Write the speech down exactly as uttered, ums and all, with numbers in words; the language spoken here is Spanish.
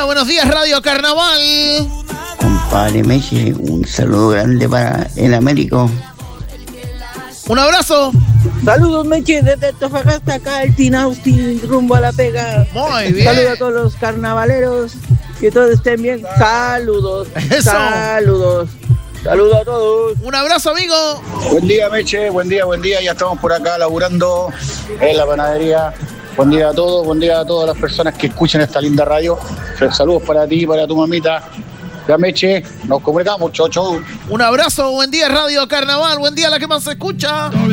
buenos días, Radio Carnaval. Compadre Meche, un saludo grande para el Américo. Un abrazo. Saludos, Meche, desde Tofagasta, acá el Tinausti, rumbo a la pega. Muy bien. Saludos a todos los carnavaleros, que todos estén bien. Saludos. Eso. Saludos. Saludos a todos. Un abrazo, amigo. Buen día, Meche, buen día, buen día. Ya estamos por acá laburando en la panadería. Buen día a todos, buen día a todas las personas que escuchan esta linda radio. Saludos para ti, para tu mamita. Ya, Meche, nos comunicamos, chau, chau. Un abrazo, buen día, Radio Carnaval. Buen día, la que más se escucha.